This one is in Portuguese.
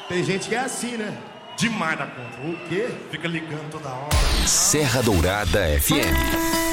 Tem gente que é assim, né? Demais da conta. O quê? Fica ligando toda hora. Serra Dourada FM.